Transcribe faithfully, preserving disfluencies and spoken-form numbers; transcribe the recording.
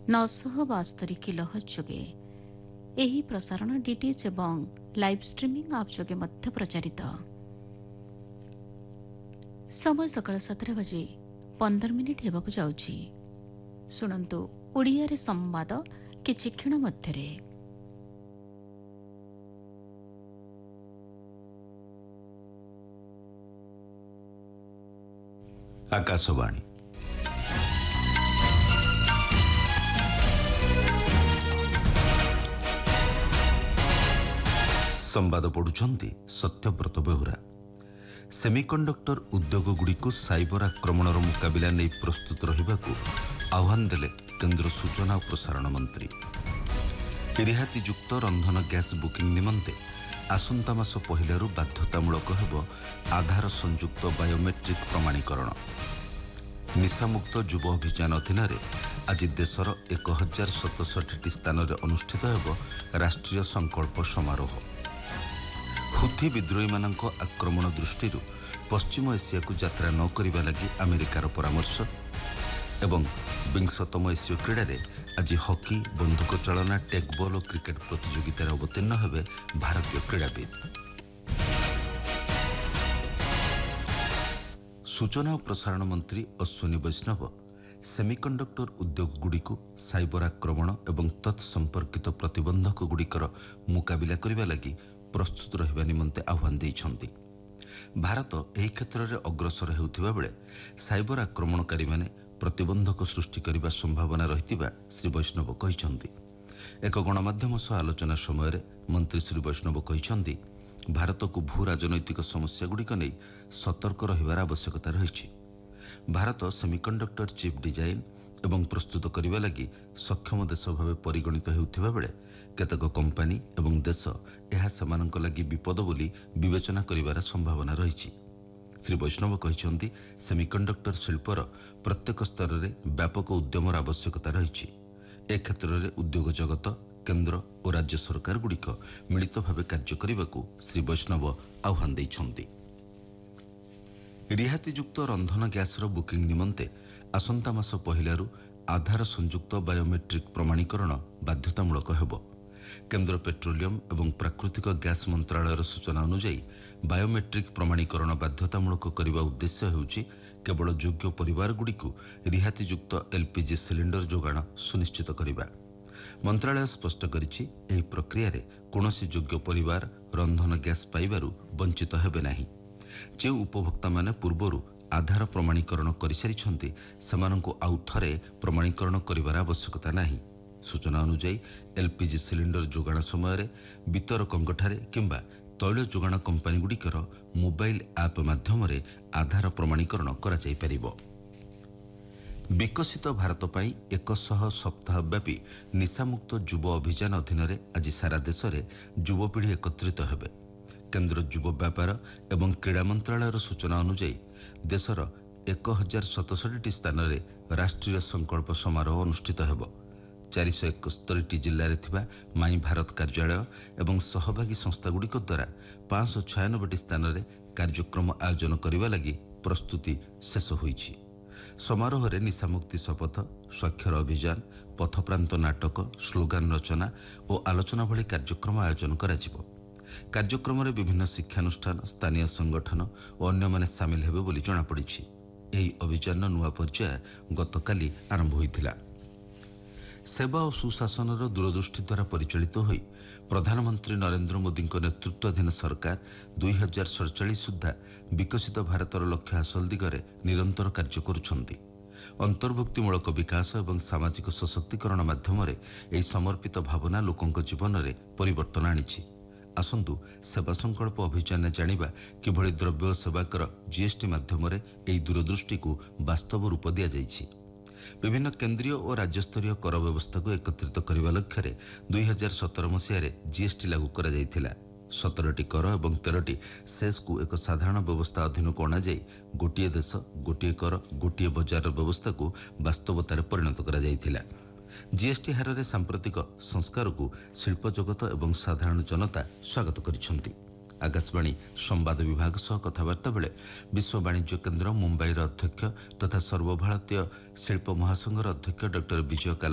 नौशह बास्तरी kilohertz जोगे ଏହି ପ୍ରସାରଣ ଡିଟିଏଚ୍ ଏବଂ ଲାଇଭ୍ ଷ୍ଟ୍ରିମିଂ ଆପ୍ ଯୋଗେ ମଧ୍ୟ ପ୍ରଚାରିତ। ସମୟ ସକାଳ ସାତଟା ବାଜି ପନ୍ଦର ମିନିଟ୍ ହେବାକୁ ଯାଉଛି। ଶୁଣନ୍ତୁ ଓଡ଼ିଆରେ ସମ୍ବାଦ କିଛି କ୍ଷଣ ମଧ୍ୟରେ। ଆକାଶବାଣୀ ସମ୍ବାଦ ପଢୁଛନ୍ତି ସତ୍ୟବ୍ରତ ବେହୁରା। ସେମିକଣ୍ଡକ୍ଟର ଉଦ୍ୟୋଗଗୁଡ଼ିକୁ ସାଇବର ଆକ୍ରମଣର ମୁକାବିଲା ନେଇ ପ୍ରସ୍ତୁତ ରହିବାକୁ ଆହ୍ୱାନ ଦେଲେ କେନ୍ଦ୍ର ସୂଚନା ଓ ପ୍ରସାରଣ ମନ୍ତ୍ରୀ। ରିହାତିଯୁକ୍ତ ରନ୍ଧନ ଗ୍ୟାସ୍ ବୁକିଂ ନିମନ୍ତେ ଆସନ୍ତା ମାସ ପହିଲାରୁ ବାଧ୍ୟତାମୂଳକ ହେବ ଆଧାର ସଂଯୁକ୍ତ ବାୟୋମେଟ୍ରିକ୍ ପ୍ରମାଣୀକରଣ। ନିଶାମୁକ୍ତ ଯୁବ ଅଭିଯାନ ଅଧୀନରେ ଆଜି ଦେଶର ଏକ ହଜାର ସତଷଠିଟି ସ୍ଥାନରେ ଅନୁଷ୍ଠିତ ହେବ ରାଷ୍ଟ୍ରୀୟ ସଂକଳ୍ପ ସମାରୋହ। ହୁଥି ବିଦ୍ରୋହୀମାନଙ୍କ ଆକ୍ରମଣ ଦୃଷ୍ଟିରୁ ପଶ୍ଚିମ ଏସିଆକୁ ଯାତ୍ରା ନ କରିବା ଲାଗି ଆମେରିକାର ପରାମର୍ଶ ଏବଂ ବିଂଶତମ ଏସୀୟ କ୍ରୀଡ଼ାରେ ଆଜି ହକି, ବନ୍ଧୁକ ଚାଳନା, ଟେକ୍ବଲ ଓ କ୍ରିକେଟ ପ୍ରତିଯୋଗିତାରେ ଅବତୀର୍ଣ୍ଣ ହେବେ ଭାରତୀୟ କ୍ରୀଡ଼ାବିତ୍। ସୂଚନା ଓ ପ୍ରସାରଣ ମନ୍ତ୍ରୀ ଅଶ୍ୱିନୀ ବୈଷ୍ଣବ ସେମିକଣ୍ଡକ୍ଟର ଉଦ୍ୟୋଗଗୁଡ଼ିକୁ ସାଇବର ଆକ୍ରମଣ ଏବଂ ତତ୍ ସମ୍ପର୍କିତ ପ୍ରତିବନ୍ଧକଗୁଡ଼ିକର ମୁକାବିଲା କରିବା ଲାଗି ପ୍ରସ୍ତୁତ ରହିବା ନିମନ୍ତେ ଆହ୍ୱାନ ଦେଇଛନ୍ତି। ଭାରତ ଏହି କ୍ଷେତ୍ରରେ ଅଗ୍ରସର ହେଉଥିବା ବେଳେ ସାଇବର ଆକ୍ରମଣକାରୀମାନେ ପ୍ରତିବନ୍ଧକ ସୃଷ୍ଟି କରିବା ସମ୍ଭାବନା ରହିଥିବା ଶ୍ରୀ ବୈଷ୍ଣବ କହିଛନ୍ତି। ଏକ ଗଣମାଧ୍ୟମ ସହ ଆଲୋଚନା ସମୟରେ ମନ୍ତ୍ରୀ ଶ୍ରୀ ବୈଷ୍ଣବ କହିଛନ୍ତି, ଭାରତକୁ ଭୂ ରାଜନୈତିକ ସମସ୍ୟାଗୁଡ଼ିକ ନେଇ ସତର୍କ ରହିବାର ଆବଶ୍ୟକତା ରହିଛି। ଭାରତ ସେମିକଣ୍ଡକ୍ଟର ଚିପ୍ ଡିଜାଇନ୍ ଏବଂ ପ୍ରସ୍ତୁତ କରିବା ଲାଗି ସକ୍ଷମ ଦେଶ ଭାବେ ପରିଗଣିତ ହେଉଥିବା ବେଳେ କେତେକ କମ୍ପାନୀ ଏବଂ ଦେଶ ଏହା ସେମାନଙ୍କ ଲାଗି ବିପଦ ବୋଲି ବିବେଚନା କରିବାର ସମ୍ଭାବନା ରହିଛି। ଶ୍ରୀ ବୈଷ୍ଣବ କହିଛନ୍ତି, ସେମିକଣ୍ଡକ୍ଟର ଶିଳ୍ପର ପ୍ରତ୍ୟେକ ସ୍ତରରେ ବ୍ୟାପକ ଉଦ୍ୟମର ଆବଶ୍ୟକତା ରହିଛି। ଏ କ୍ଷେତ୍ରରେ ଉଦ୍ୟୋଗ ଜଗତ, କେନ୍ଦ୍ର ଓ ରାଜ୍ୟ ସରକାରଗୁଡ଼ିକ ମିଳିତ ଭାବେ କାର୍ଯ୍ୟ କରିବାକୁ ଶ୍ରୀ ବୈଷ୍ଣବ ଆହ୍ୱାନ ଦେଇଛନ୍ତି। ରିହାତିଯୁକ୍ତ ରନ୍ଧନ ଗ୍ୟାସ୍ର ବୁକିଂ ନିମନ୍ତେ ଆସନ୍ତା ମାସ ପହିଲାରୁ ଆଧାର ସଂଯୁକ୍ତ ବାୟୋମେଟ୍ରିକ୍ ପ୍ରମାଣୀକରଣ ବାଧ୍ୟତାମୂଳକ ହେବ। କେନ୍ଦ୍ର ପେଟ୍ରୋଲିୟମ ଏବଂ ପ୍ରାକୃତିକ ଗ୍ୟାସ୍ ମନ୍ତ୍ରଣାଳୟର ସୂଚନା ଅନୁଯାୟୀ ବାୟୋମେଟ୍ରିକ୍ ପ୍ରମାଣୀକରଣ ବାଧ୍ୟତାମୂଳକ କରିବା ଉଦ୍ଦେଶ୍ୟ ହେଉଛି କେବଳ ଯୋଗ୍ୟ ପରିବାରଗୁଡ଼ିକୁ ରିହାତିଯୁକ୍ତ ଏଲ୍ପିଜି ସିଲିଣ୍ଡର ଯୋଗାଣ ସୁନିଶ୍ଚିତ କରିବା। ମନ୍ତ୍ରଣାଳୟ ସ୍ପଷ୍ଟ କରିଛି, ଏହି ପ୍ରକ୍ରିୟାରେ କୌଣସି ଯୋଗ୍ୟ ପରିବାର ରନ୍ଧନ ଗ୍ୟାସ୍ ପାଇବାରୁ ବଞ୍ଚିତ ହେବେ ନାହିଁ। ଯେଉଁ ଉପଭୋକ୍ତାମାନେ ପୂର୍ବରୁ ଆଧାର ପ୍ରମାଣୀକରଣ କରିସାରିଛନ୍ତି ସେମାନଙ୍କୁ ଆଉ ଥରେ ପ୍ରମାଣୀକରଣ କରିବାର ଆବଶ୍ୟକତା ନାହିଁ। ସୂଚନା ଅନୁଯାୟୀ ଏଲ୍ପିଜି ସିଲିଣ୍ଡର ଯୋଗାଣ ସମୟରେ ବିତରକଙ୍କଠାରେ କିମ୍ବା ତୈଳ ଯୋଗାଣ କମ୍ପାନୀଗୁଡ଼ିକର ମୋବାଇଲ୍ ଆପ୍ ମାଧ୍ୟମରେ ଆଧାର ପ୍ରମାଣୀକରଣ କରାଯାଇପାରିବ। ବିକଶିତ ଭାରତ ପାଇଁ ଏକଶହ ସପ୍ତାହ ବ୍ୟାପୀ ନିଶାମୁକ୍ତ ଯୁବ ଅଭିଯାନ ଅଧୀନରେ ଆଜି ସାରା ଦେଶରେ ଯୁବପିଢ଼ି ଏକତ୍ରିତ ହେବେ। କେନ୍ଦ୍ର ଯୁବ ବ୍ୟାପାର ଏବଂ କ୍ରୀଡ଼ା ମନ୍ତ୍ରଣାଳୟର ସୂଚନା ଅନୁଯାୟୀ ଦେଶର ଏକ ହଜାର ସତଷଠିଟି ସ୍ଥାନରେ ରାଷ୍ଟ୍ରୀୟ ସଂକଳ୍ପ ସମାରୋହ ଅନୁଷ୍ଠିତ ହେବ। ଚାରିଶହ ଏକସ୍ତରୀଟି ଜିଲ୍ଲାରେ ଥିବା ମାଇଁ ଭାରତ କାର୍ଯ୍ୟାଳୟ ଏବଂ ସହଭାଗୀ ସଂସ୍ଥାଗୁଡ଼ିକ ଦ୍ୱାରା ପାଞ୍ଚଶହ ଛୟାନବେଟି ସ୍ଥାନରେ କାର୍ଯ୍ୟକ୍ରମ ଆୟୋଜନ କରିବା ଲାଗି ପ୍ରସ୍ତୁତି ଶେଷ ହୋଇଛି। ସମାରୋହରେ ନିଶାମୁକ୍ତି ଶପଥ, ସ୍ୱାକ୍ଷର ଅଭିଯାନ, ପଥପ୍ରାନ୍ତ ନାଟକ, ସ୍ଲୋଗାନ ରଚନା ଓ ଆଲୋଚନା ଭଳି କାର୍ଯ୍ୟକ୍ରମ ଆୟୋଜନ କରାଯିବ। କାର୍ଯ୍ୟକ୍ରମରେ ବିଭିନ୍ନ ଶିକ୍ଷାନୁଷ୍ଠାନ, ସ୍ଥାନୀୟ ସଂଗଠନ ଓ ଅନ୍ୟମାନେ ସାମିଲ ହେବେ ବୋଲି ଜଣାପଡ଼ିଛି। ଏହି ଅଭିଯାନର ନୂଆ ପର୍ଯ୍ୟାୟ ଗତକାଲି ଆରମ୍ଭ ହୋଇଥିଲା। ସେବା ଓ ସୁଶାସନର ଦୂରଦୃଷ୍ଟି ଦ୍ୱାରା ପରିଚାଳିତ ହୋଇ ପ୍ରଧାନମନ୍ତ୍ରୀ ନରେନ୍ଦ୍ର ମୋଦିଙ୍କ ନେତୃତ୍ୱାଧୀନ ସରକାର ଦୁଇ ହଜାର ସଡ଼ଚାଳିଶ ସୁଦ୍ଧା ବିକଶିତ ଭାରତର ଲକ୍ଷ୍ୟ ହାସଲ ଦିଗରେ ନିରନ୍ତର କାର୍ଯ୍ୟ କରୁଛନ୍ତି। ଅନ୍ତର୍ଭୁକ୍ତିମୂଳକ ବିକାଶ ଏବଂ ସାମାଜିକ ସଶକ୍ତିକରଣ ମାଧ୍ୟମରେ ଏହି ସମର୍ପିତ ଭାବନା ଲୋକଙ୍କ ଜୀବନରେ ପରିବର୍ତ୍ତନ ଆଣିଛି। ଆସନ୍ତୁ ସେବା ସଂକଳ୍ପ ଅଭିଯାନରେ ଜାଣିବା କିଭଳି ଦ୍ରବ୍ୟ ଓ ସେବାକର ଜିଏସ୍ଟି ମାଧ୍ୟମରେ ଏହି ଦୂରଦୃଷ୍ଟିକୁ ବାସ୍ତବ ରୂପ ଦିଆଯାଇଛି। ବିଭିନ୍ନ କେନ୍ଦ୍ରୀୟ ଓ ରାଜ୍ୟସ୍ତରୀୟ କର ବ୍ୟବସ୍ଥାକୁ ଏକତ୍ରିତ କରିବା ଲକ୍ଷ୍ୟରେ ଦୁଇ ହଜାର ସତର ମସିହାରେ ଜିଏସ୍ଟି ଲାଗୁ କରାଯାଇଥିଲା। ସତରଟି କର ଏବଂ ତେରଟି ସେସ୍କୁ ଏକ ସାଧାରଣ ବ୍ୟବସ୍ଥା ଅଧୀନକୁ ଅଣାଯାଇ ଗୋଟିଏ ଦେଶ, ଗୋଟିଏ କର, ଗୋଟିଏ ବଜାରର ବ୍ୟବସ୍ଥାକୁ ବାସ୍ତବତାରେ ପରିଣତ କରାଯାଇଥିଲା। ଜିଏସ୍ଟି ହାରରେ ସାମ୍ପ୍ରତିକ ସଂସ୍କାରକୁ ଶିଳ୍ପ ଜଗତ ଏବଂ ସାଧାରଣ ଜନତା ସ୍ୱାଗତ କରିଛନ୍ତି। ଆକାଶବାଣୀ ସମ୍ବାଦ ବିଭାଗ ସହ କଥାବାର୍ତ୍ତା ବେଳେ ବିଶ୍ୱ ବାଣିଜ୍ୟ କେନ୍ଦ୍ର ମୁମ୍ବାଇର ଅଧ୍ୟକ୍ଷ ତଥା ସର୍ବଭାରତୀୟ ଶିଳ୍ପ ମହାସଂଘର ଅଧ୍ୟକ୍ଷ ଡକ୍ଟର ବିଜୟ କାଲା